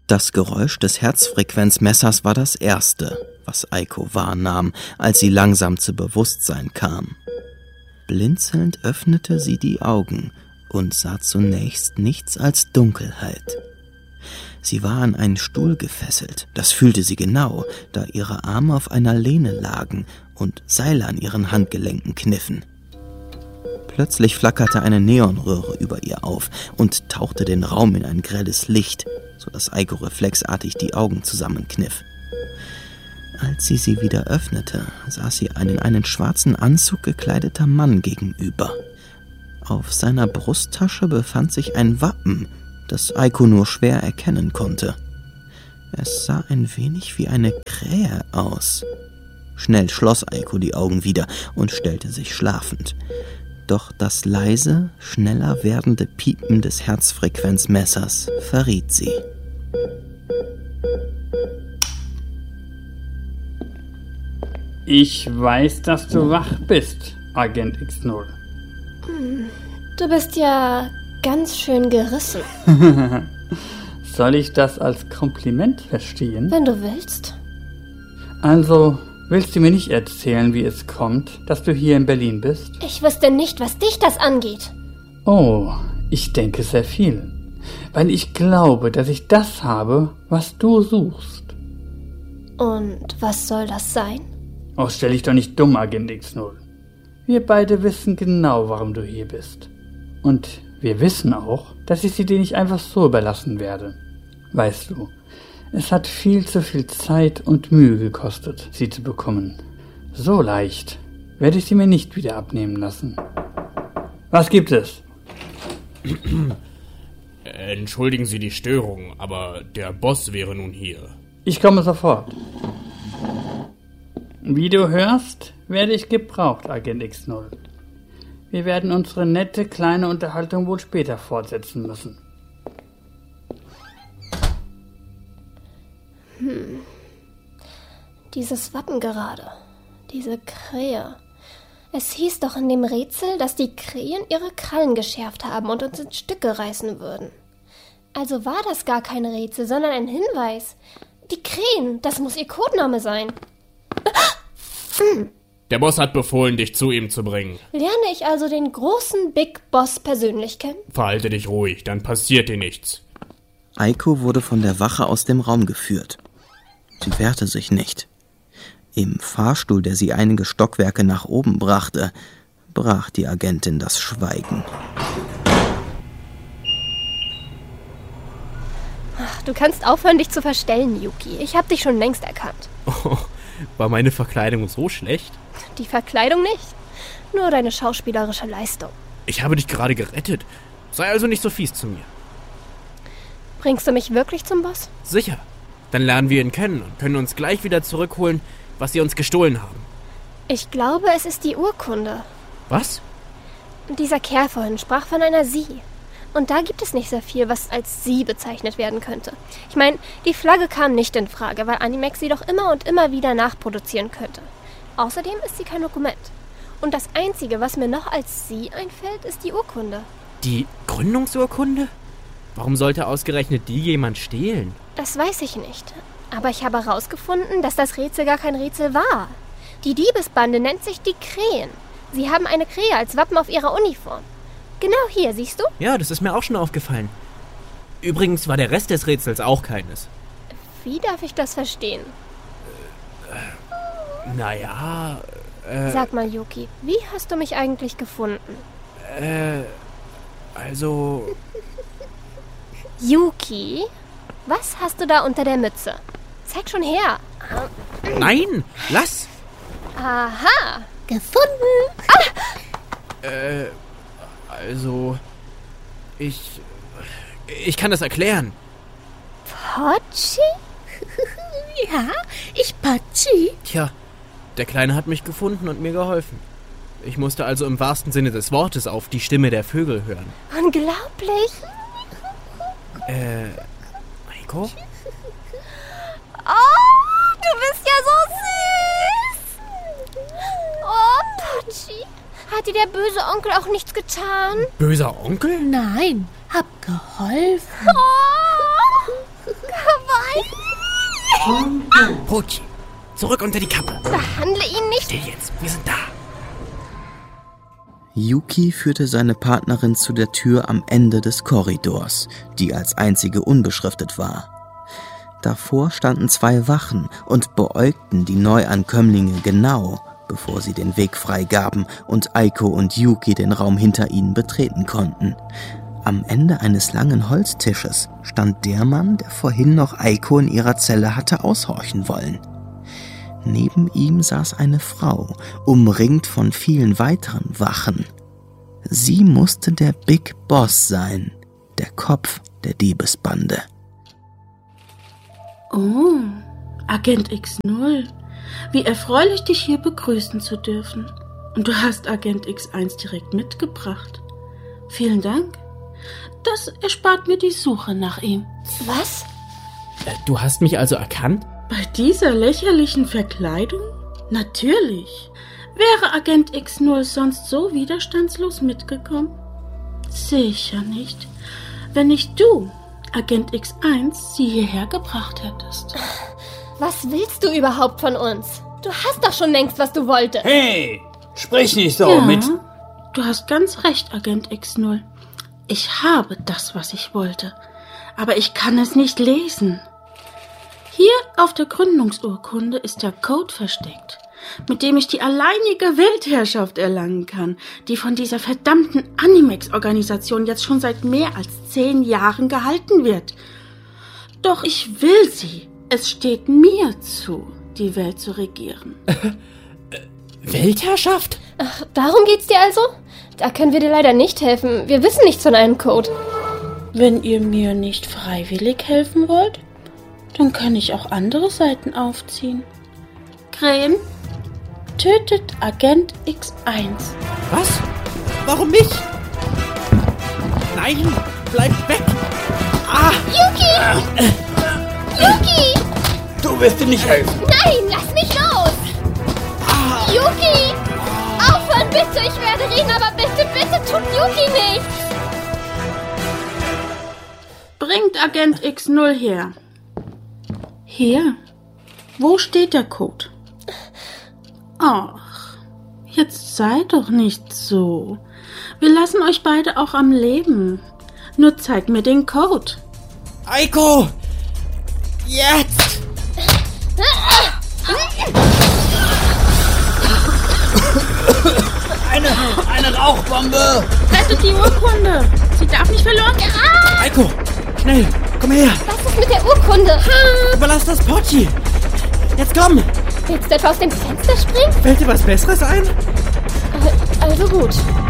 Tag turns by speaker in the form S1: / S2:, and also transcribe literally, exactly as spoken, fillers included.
S1: Das Geräusch des Herzfrequenzmessers war das erste, was Eiko wahrnahm, als sie langsam zu Bewusstsein kam. Blinzelnd öffnete sie die Augen und sah zunächst nichts als Dunkelheit. Sie war an einen Stuhl gefesselt, das fühlte sie genau, da ihre Arme auf einer Lehne lagen und Seile an ihren Handgelenken kniffen. Plötzlich flackerte eine Neonröhre über ihr auf und tauchte den Raum in ein grelles Licht, sodass Eiko reflexartig die Augen zusammenkniff. Als sie sie wieder öffnete, saß sie einen in einen schwarzen Anzug gekleideter Mann gegenüber. Auf seiner Brusttasche befand sich ein Wappen, das Eiko nur schwer erkennen konnte. Es sah ein wenig wie eine Krähe aus. Schnell schloss Eiko die Augen wieder und stellte sich schlafend. Doch das leise, schneller werdende Piepen des Herzfrequenzmessers verriet sie.
S2: Ich weiß, dass du wach bist, Agent X null.
S3: Du bist ja ganz schön gerissen.
S2: Soll ich das als Kompliment verstehen?
S3: Wenn du willst.
S2: Also, willst du mir nicht erzählen, wie es kommt, dass du hier in Berlin bist?
S3: Ich wüsste nicht, was dich das angeht.
S2: Oh, ich denke sehr viel. Weil ich glaube, dass ich das habe, was du suchst.
S3: Und was soll das sein?
S2: Oh, stell dich doch nicht dumm, Agent X null. Wir beide wissen genau, warum du hier bist. Und wir wissen auch, dass ich sie dir nicht einfach so überlassen werde. Weißt du, es hat viel zu viel Zeit und Mühe gekostet, sie zu bekommen. So leicht werde ich sie mir nicht wieder abnehmen lassen. Was gibt es?
S4: Entschuldigen Sie die Störung, aber der Boss wäre nun hier.
S2: Ich komme sofort. Wie du hörst, werde ich gebraucht, Agent X null. Wir werden unsere nette kleine Unterhaltung wohl später fortsetzen müssen.
S3: Hm. Dieses Wappen gerade. Diese Krähe. Es hieß doch in dem Rätsel, dass die Krähen ihre Krallen geschärft haben und uns in Stücke reißen würden. Also war das gar kein Rätsel, sondern ein Hinweis. Die Krähen, das muss ihr Codename sein.
S4: Der Boss hat befohlen, dich zu ihm zu bringen.
S3: Lerne ich also den großen Big Boss persönlich kennen?
S4: Verhalte dich ruhig, dann passiert dir nichts.
S1: Eiko wurde von der Wache aus dem Raum geführt. Sie wehrte sich nicht. Im Fahrstuhl, der sie einige Stockwerke nach oben brachte, brach die Agentin das Schweigen.
S3: Ach, du kannst aufhören, dich zu verstellen, Yuki. Ich hab dich schon längst erkannt.
S4: Oh, war meine Verkleidung so schlecht?
S3: Die Verkleidung nicht, nur deine schauspielerische Leistung.
S4: Ich habe dich gerade gerettet. Sei also nicht so fies zu mir.
S3: Bringst du mich wirklich zum Boss?
S4: Sicher. Dann lernen wir ihn kennen und können uns gleich wieder zurückholen, was sie uns gestohlen haben.
S3: Ich glaube, es ist die Urkunde.
S4: Was?
S3: Dieser Kerl vorhin sprach von einer Sie. Und da gibt es nicht sehr viel, was als Sie bezeichnet werden könnte. Ich meine, die Flagge kam nicht in Frage, weil Animex sie doch immer und immer wieder nachproduzieren könnte. Außerdem ist sie kein Dokument. Und das Einzige, was mir noch als Sie einfällt, ist die Urkunde.
S4: Die Gründungsurkunde? Warum sollte ausgerechnet die jemand stehlen?
S3: Das weiß ich nicht. Aber ich habe herausgefunden, dass das Rätsel gar kein Rätsel war. Die Diebesbande nennt sich die Krähen. Sie haben eine Krähe als Wappen auf ihrer Uniform. Genau hier, siehst du?
S4: Ja, das ist mir auch schon aufgefallen. Übrigens war der Rest des Rätsels auch keines.
S3: Wie darf ich das verstehen?
S4: Äh, naja... Äh,
S3: Sag mal, Yuki, wie hast du mich eigentlich gefunden?
S4: Äh, also...
S3: Yuki, was hast du da unter der Mütze? Zeig schon her.
S4: Nein, lass!
S3: Aha, gefunden. Ah!
S4: Äh, also... Ich... Ich kann das erklären.
S3: Pochi?
S5: Ja, ich Pochi.
S4: Tja, der Kleine hat mich gefunden und mir geholfen. Ich musste also im wahrsten Sinne des Wortes auf die Stimme der Vögel hören.
S3: Unglaublich.
S4: Äh, Eiko?
S3: Oh, du bist ja so süß. Oh, Pochi. Hat dir der böse Onkel auch nichts getan?
S4: Böser Onkel?
S5: Nein, hab geholfen.
S3: Oh,
S4: Pochi, zurück unter die Kappe.
S3: Behandle ihn nicht.
S4: Still jetzt, wir sind da.
S1: Yuki führte seine Partnerin zu der Tür am Ende des Korridors, die als einzige unbeschriftet war. Davor standen zwei Wachen und beäugten die Neuankömmlinge genau, bevor sie den Weg freigaben und Aiko und Yuki den Raum hinter ihnen betreten konnten. Am Ende eines langen Holztisches stand der Mann, der vorhin noch Aiko in ihrer Zelle hatte aushorchen wollen. Neben ihm saß eine Frau, umringt von vielen weiteren Wachen. Sie musste der Big Boss sein, der Kopf der Diebesbande.
S6: Oh, Agent X null. Wie erfreulich, dich hier begrüßen zu dürfen. Und du hast Agent X eins direkt mitgebracht. Vielen Dank. Das erspart mir die Suche nach ihm.
S3: Was?
S4: Äh, du hast mich also erkannt?
S6: Bei dieser lächerlichen Verkleidung? Natürlich. Wäre Agent X null sonst so widerstandslos mitgekommen? Sicher nicht. Wenn nicht du, Agent X eins, sie hierher gebracht hättest.
S3: Was willst du überhaupt von uns? Du hast doch schon längst, was du wolltest.
S2: Hey, sprich nicht so
S6: Ja,
S2: mit...
S6: du hast ganz recht, Agent X null. Ich habe das, was ich wollte. Aber ich kann es nicht lesen. Hier auf der Gründungsurkunde ist der Code versteckt, mit dem ich die alleinige Weltherrschaft erlangen kann, die von dieser verdammten Animex-Organisation jetzt schon seit mehr als zehn Jahren gehalten wird. Doch ich will sie. Es steht mir zu, die Welt zu regieren.
S4: Weltherrschaft?
S3: Ach, darum geht's dir also? Da können wir dir leider nicht helfen. Wir wissen nichts von einem Code.
S6: Wenn ihr mir nicht freiwillig helfen wollt, dann kann ich auch andere Seiten aufziehen. Krähen, tötet Agent X eins.
S4: Was? Warum mich? Nein, bleibt weg! Ah!
S3: Yuki! Äh. Yuki!
S2: Du wirst ihm nicht helfen.
S3: Nein, lass mich los! Ah. Yuki! Aufhören bitte, ich werde reden, aber bitte, bitte tut Yuki nichts!
S6: Bringt Agent X null her. Hier. Wo steht der Code? Ach, jetzt sei doch nicht so. Wir lassen euch beide auch am Leben. Nur zeig mir den Code.
S4: Aiko! Jetzt!
S2: Eine, eine Rauchbombe!
S6: Rettet die Urkunde! Sie darf nicht verloren gehen! Ah!
S4: Aiko, schnell, komm her!
S3: Was ist mit der Urkunde?
S4: Überlass das Pochi! Jetzt komm!
S3: Willst du etwa aus dem Fenster springen?
S4: Fällt dir was Besseres ein?
S3: Also gut.